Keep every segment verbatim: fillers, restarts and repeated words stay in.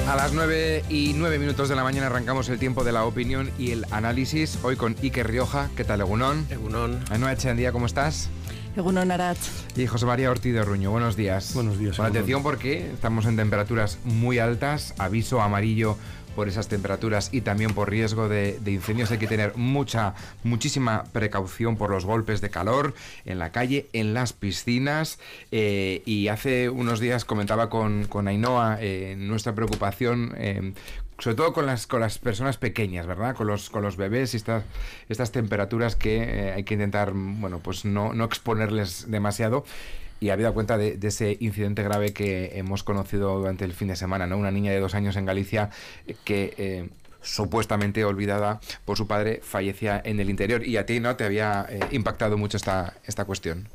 A las nueve y nueve minutos de la mañana arrancamos el tiempo de la opinión y el análisis. Hoy con Iker Rioja. ¿Qué tal, Egunon? Egunon. Ainhoa Echeandía, ¿cómo estás? Egunon Arat. Y José María Ortiz de Ruño. Buenos días. Buenos días. Con atención porque estamos en temperaturas muy altas. Aviso amarillo por esas temperaturas y también por riesgo de, de incendios. Hay que tener mucha, muchísima precaución por los golpes de calor en la calle, en las piscinas. Eh, y hace unos días comentaba con, con Ainhoa eh, nuestra preocupación, eh, sobre todo con las, con las personas pequeñas, ¿verdad? Con los, con los bebés y estas, estas temperaturas que eh, hay que intentar, bueno, pues no, no exponerles demasiado. Y habida cuenta de, de ese incidente grave que hemos conocido durante el fin de semana, ¿no? Una niña de dos años en Galicia que eh, supuestamente olvidada por su padre fallecía en el interior. Y a ti, ¿no? Te había eh, impactado mucho esta, esta cuestión.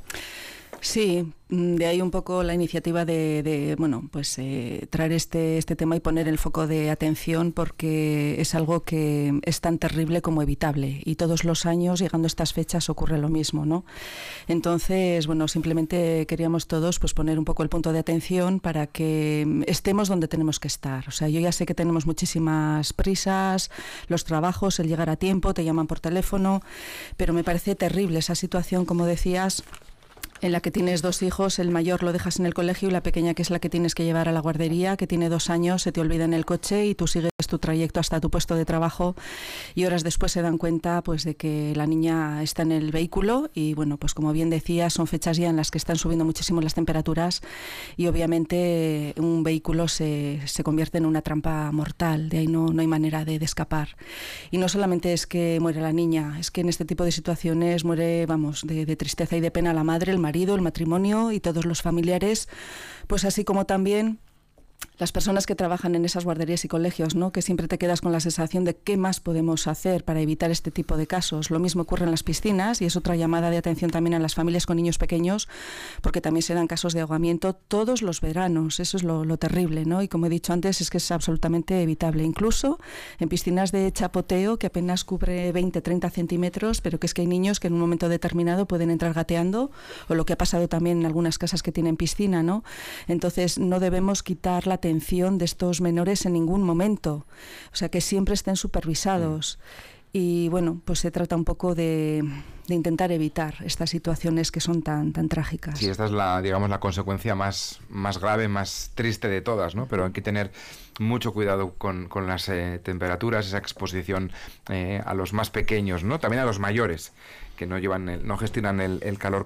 Sí, de ahí un poco la iniciativa de, de bueno, pues eh, traer este, este tema y poner el foco de atención, porque es algo que es tan terrible como evitable y todos los años, llegando a estas fechas, ocurre lo mismo, ¿no? Entonces, bueno, simplemente queríamos todos pues poner un poco el punto de atención para que estemos donde tenemos que estar. O sea, yo ya sé que tenemos muchísimas prisas, los trabajos, el llegar a tiempo, te llaman por teléfono, pero me parece terrible esa situación, como decías, en la que tienes dos hijos, el mayor lo dejas en el colegio y la pequeña, que es la que tienes que llevar a la guardería, que tiene dos años, se te olvida en el coche y tú sigues tu trayecto hasta tu puesto de trabajo y horas después se dan cuenta pues de que la niña está en el vehículo y bueno, pues como bien decía, son fechas ya en las que están subiendo muchísimo las temperaturas y obviamente un vehículo se, se convierte en una trampa mortal, de ahí no, no hay manera de, de escapar. Y no solamente es que muere la niña, es que en este tipo de situaciones muere, vamos, de, de tristeza y de pena la madre, el marido, el matrimonio y todos los familiares, pues así como también las personas que trabajan en esas guarderías y colegios, ¿no? Que siempre te quedas con la sensación de qué más podemos hacer para evitar este tipo de casos. Lo mismo ocurre en las piscinas y es otra llamada de atención también a las familias con niños pequeños, porque también se dan casos de ahogamiento todos los veranos. Eso es lo, lo terrible, ¿no? Y como he dicho antes, es que es absolutamente evitable. Incluso en piscinas de chapoteo que apenas cubre veinte a treinta centímetros, pero que es que hay niños que en un momento determinado pueden entrar gateando, o lo que ha pasado también en algunas casas que tienen piscina, ¿no? Entonces no debemos quitar la atención de estos menores en ningún momento, o sea, que siempre estén supervisados. Y bueno, pues se trata un poco de, de intentar evitar estas situaciones que son tan, tan trágicas. Sí, esta es la, digamos, la consecuencia más, más grave, más triste de todas, ¿no? Pero hay que tener mucho cuidado con, con las eh, temperaturas, esa exposición eh, a los más pequeños, ¿no? También a los mayores, que no llevan el, no gestionan el, el calor